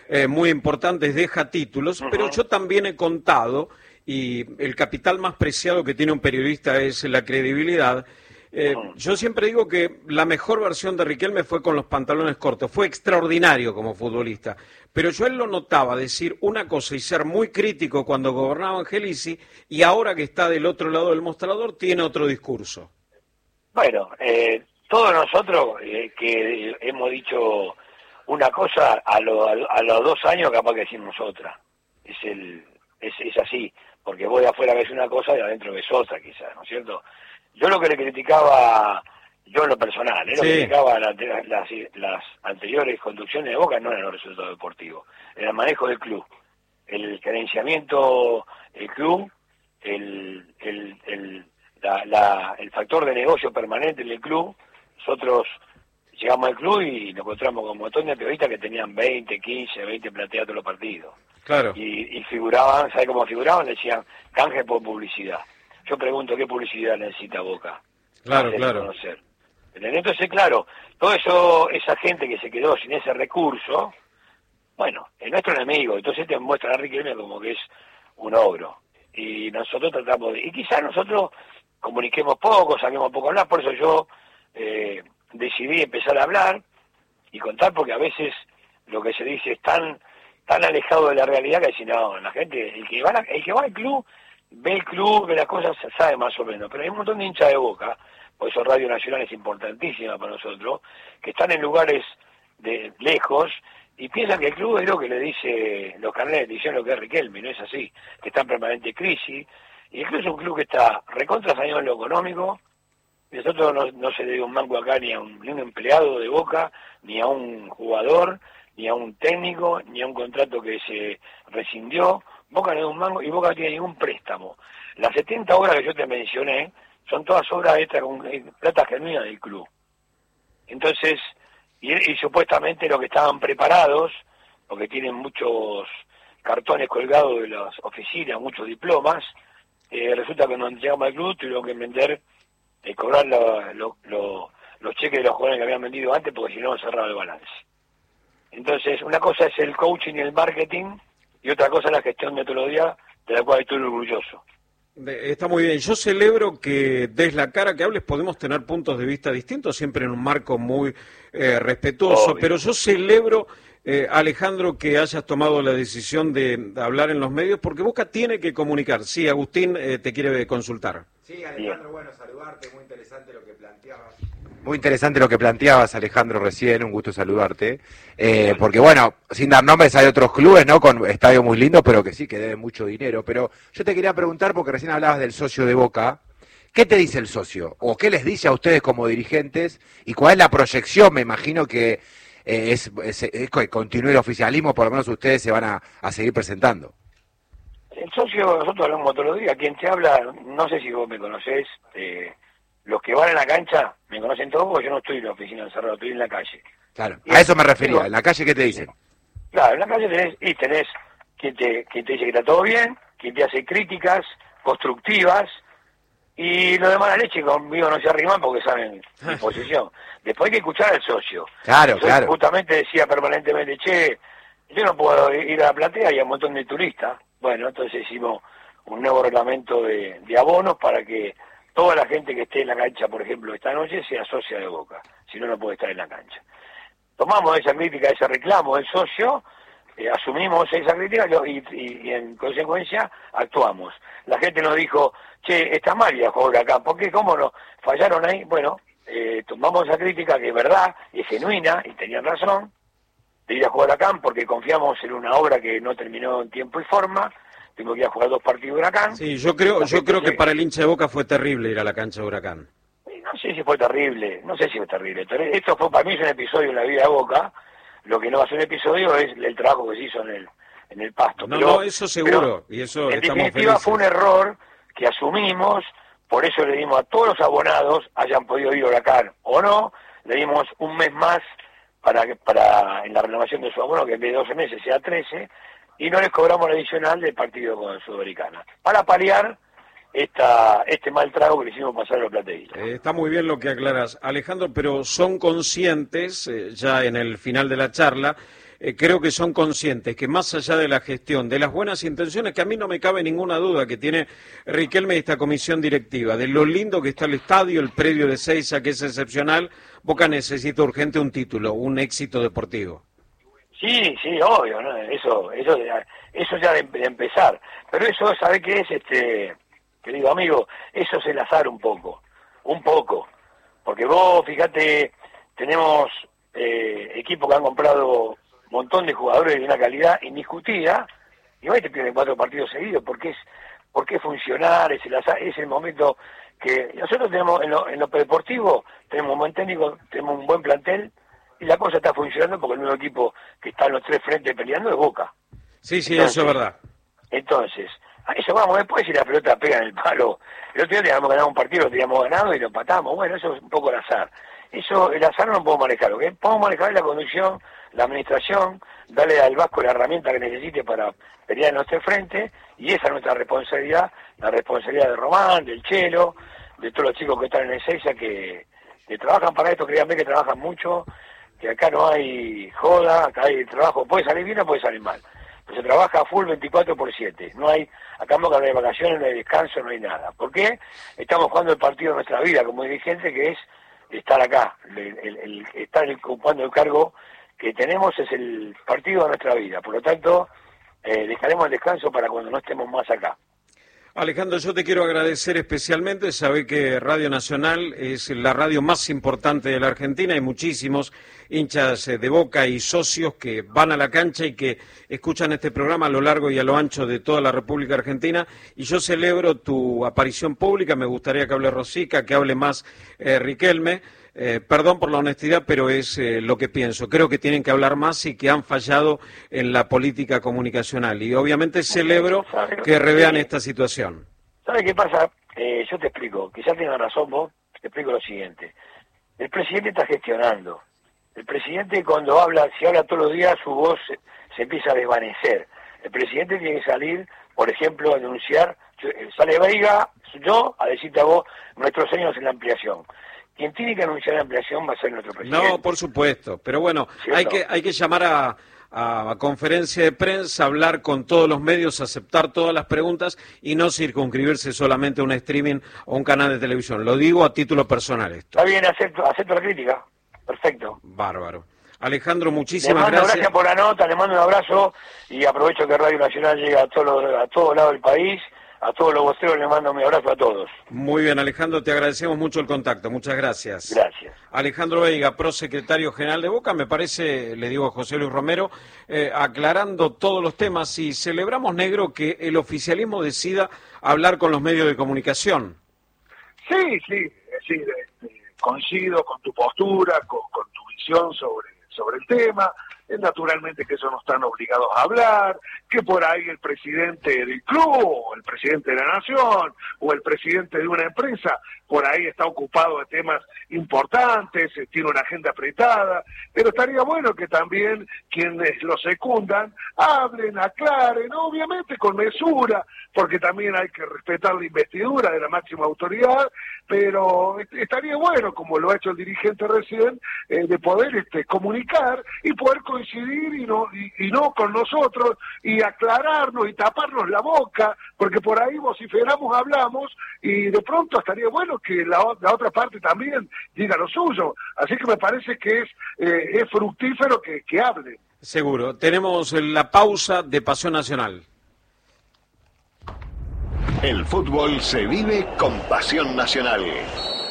muy importantes, deja títulos, pero yo también he contado, y el capital más preciado que tiene un periodista es la credibilidad. Yo siempre digo que la mejor versión de Riquelme fue con los pantalones cortos, fue extraordinario como futbolista, pero yo él lo notaba decir una cosa y ser muy crítico cuando gobernaba Angelici, y ahora que está del otro lado del mostrador tiene otro discurso. Bueno, todos nosotros que hemos dicho una cosa, a los 2 años capaz que decimos otra. Es así, porque vos de afuera ves una cosa y de adentro ves otra quizás, ¿no es cierto? Yo lo que le criticaba, yo en lo personal, lo que criticaba las anteriores conducciones de Boca no eran los resultados deportivos, era el manejo del club, el gerenciamiento del club, el factor de negocio permanente en el club. Nosotros llegamos al club y nos encontramos con un montón de periodistas que tenían 20, 15, 20 plateados todos los partidos. Claro. Y figuraban, ¿sabe cómo figuraban? Decían, canje por publicidad. Yo pregunto, ¿qué publicidad necesita Boca? Claro, Hacer claro. conocer. Entonces, claro, todo eso, esa gente que se quedó sin ese recurso, bueno, es nuestro enemigo. Entonces te muestra a Riquelme como que es un ogro. Y nosotros tratamos de... Y quizás nosotros comuniquemos poco, saquemos poco a hablar, por eso yo decidí empezar a hablar y contar, porque a veces lo que se dice es tan alejado de la realidad que si no, la gente, el que va al club, ve el club, ve las cosas, sabe más o menos, pero hay un montón de hinchas de Boca, por eso Radio Nacional es importantísima para nosotros, que están en lugares de lejos y piensan que el club es lo que le dice los canales de televisión, lo que es Riquelme, no es así, que está en permanente crisis, y el club es un club que está recontra saneado en lo económico, y nosotros no se le dio un mango acá ni a ni un empleado de Boca, ni a un jugador, ni a un técnico, ni a un contrato que se rescindió. Boca no dio un mango y Boca no tiene ningún préstamo. Las 70 obras que yo te mencioné son todas obras extras con plata genuina del club. Entonces, y supuestamente los que estaban preparados, porque tienen muchos cartones colgados de las oficinas, muchos diplomas, resulta que cuando llegamos al club tuvieron que vender, cobrar los cheques de los jugadores que habían vendido antes, porque si no cerraba el balance. Entonces, una cosa es el coaching y el marketing, y otra cosa es la gestión metodológica, de la cual estoy orgulloso. Está muy bien. Yo celebro que des la cara, que hables, podemos tener puntos de vista distintos, siempre en un marco muy respetuoso, Obvio. pero yo celebro, Alejandro, que hayas tomado la decisión de hablar en los medios, porque Boca tiene que comunicar. Sí, Agustín te quiere consultar. Sí, Alejandro, bueno, saludarte, muy interesante lo que planteabas. Muy interesante lo que planteabas, Alejandro, recién, un gusto saludarte. Porque bueno, sin dar nombres, hay otros clubes, ¿no? Con estadios muy lindos, pero que sí, que deben mucho dinero. Pero yo te quería preguntar, porque recién hablabas del socio de Boca, ¿qué te dice el socio? ¿O qué les dice a ustedes como dirigentes? ¿Y cuál es la proyección? Me imagino que es que continúe el oficialismo, por lo menos ustedes se van a seguir presentando. El socio, nosotros hablamos todos los días, quien te habla, no sé si vos me conocés, los que van a la cancha me conocen todos porque yo no estoy en la oficina encerrado, estoy en la calle. Claro, a eso me refería, en la calle, ¿qué te dicen? Claro, en la calle tenés quien te dice que está todo bien, quien te hace críticas constructivas, y lo demás la leche conmigo no se arriman porque saben mi posición. Después hay que escuchar al socio. Claro, El socio claro. justamente decía permanentemente, che, yo no puedo ir a la platea y hay un montón de turistas. Bueno, entonces hicimos un nuevo reglamento de abonos para que toda la gente que esté en la cancha, por ejemplo, esta noche, sea socia de Boca. Si no, no puede estar en la cancha. Tomamos esa crítica, ese reclamo del socio, asumimos esa crítica y en consecuencia actuamos. La gente nos dijo, che, está mal ir a jugar acá, ¿por qué? ¿Cómo no? ¿Fallaron ahí? Bueno, tomamos esa crítica que es verdad, es genuina, y tenían razón, de ir a jugar acá porque confiamos en una obra que no terminó en tiempo y forma, tengo que ir a jugar 2 partidos de Huracán. Sí, yo creo que para el hincha de Boca fue terrible ir a la cancha de Huracán. No sé si fue terrible, Esto fue, para mí es un episodio en la vida de Boca, lo que no va a ser un episodio es el trabajo que se hizo en el pasto. No, eso seguro, y eso en estamos definitiva felices. fue un error que asumimos, por eso le dimos a todos los abonados, hayan podido ir a Huracán o no, le dimos un mes más para en la renovación de su abono, que en vez de 12 meses sea 13, y no les cobramos la adicional del partido con Sudamericana, para paliar este mal trago que le hicimos pasar a los plateístas. Está muy bien lo que aclaras, Alejandro, pero son conscientes, ya en el final de la charla, creo que son conscientes que más allá de la gestión, de las buenas intenciones, que a mí no me cabe ninguna duda que tiene Riquelme y esta comisión directiva, de lo lindo que está el estadio, el predio de Ezeiza, que es excepcional, Boca necesita urgente un título, un éxito deportivo. Sí, obvio, ¿no? Eso ya de empezar. Pero eso, ¿sabe qué es, querido amigo? Eso es el azar un poco. Porque vos, fíjate, tenemos equipos que han comprado un montón de jugadores de una calidad indiscutida, y hoy te pierden 4 partidos seguidos, porque es funcionar, es el azar, es el momento que nosotros tenemos en lo deportivo, tenemos un buen técnico, tenemos un buen plantel, y la cosa está funcionando porque el nuevo equipo que está en los 3 frentes peleando es Boca. Sí, entonces, eso es verdad. Entonces, a eso vamos después, si la pelota pega en el palo. El otro día teníamos ganado un partido, lo teníamos ganado y lo empatamos. Bueno, eso es un poco el azar. El azar no lo podemos manejar. Lo que podemos manejar es la conducción, la administración, darle al Vasco la herramienta que necesite para pelear en los 3 frentes, y esa es nuestra responsabilidad, la responsabilidad de Román, del Chelo, de todos los chicos que están en Ezeiza, que trabajan para esto, créanme que trabajan mucho, que acá no hay joda, acá hay trabajo, puede salir bien o puede salir mal, pero se trabaja a full 24/7, no hay, acá no hay vacaciones, no hay descanso, no hay nada. ¿Por qué? Estamos jugando el partido de nuestra vida como dirigente, que es estar acá, estar ocupando el cargo que tenemos, es el partido de nuestra vida, por lo tanto, dejaremos el descanso para cuando no estemos más acá. Alejandro, yo te quiero agradecer especialmente, sabe que Radio Nacional es la radio más importante de la Argentina, hay muchísimos hinchas de Boca y socios que van a la cancha y que escuchan este programa a lo largo y a lo ancho de toda la República Argentina, y yo celebro tu aparición pública, me gustaría que hable Rosica, que hable más Riquelme. Perdón por la honestidad, pero es lo que pienso. Creo que tienen que hablar más y que han fallado en la política comunicacional. Y obviamente celebro que revean esta situación. ¿Sabe qué pasa? Yo te explico. Quizás tengas razón vos. Te explico lo siguiente. El presidente está gestionando. El presidente cuando habla, si habla todos los días, su voz se empieza a desvanecer. El presidente tiene que salir, por ejemplo, a denunciar. Sale Veiga, yo, a decirte a vos, nuestros años en la ampliación. Quien tiene que anunciar la ampliación va a ser nuestro presidente. No, por supuesto, pero bueno, hay que llamar a conferencia de prensa, hablar con todos los medios, aceptar todas las preguntas y no circunscribirse solamente a un streaming o un canal de televisión. Lo digo a título personal esto. Está bien, acepto la crítica. Perfecto. Bárbaro. Alejandro, muchísimas gracias por la nota, le mando un abrazo y aprovecho que Radio Nacional llega a todos lados del país. A todos los voceros les mando mi abrazo a todos. Muy bien, Alejandro, te agradecemos mucho el contacto. Muchas gracias. Gracias. Alejandro Veiga, prosecretario general de Boca, me parece, le digo a José Luis Romero, aclarando todos los temas, y celebramos, Negro, que el oficialismo decida hablar con los medios de comunicación. Sí, coincido con tu postura, con tu visión sobre el tema. Naturalmente que eso no están obligados a hablar, que por ahí el presidente del club, o el presidente de la nación, o el presidente de una empresa, por ahí está ocupado de temas importantes, tiene una agenda apretada, pero estaría bueno que también quienes lo secundan hablen, aclaren, obviamente con mesura, porque también hay que respetar la investidura de la máxima autoridad, pero estaría bueno, como lo ha hecho el dirigente recién, de poder comunicar y poder coincidir y no con nosotros y aclararnos y taparnos la boca, porque por ahí vociferamos, hablamos, y de pronto estaría bueno que la otra parte también diga lo suyo. Así que me parece que es fructífero que hable. Seguro. Tenemos la pausa de Pasión Nacional. El fútbol se vive con Pasión Nacional.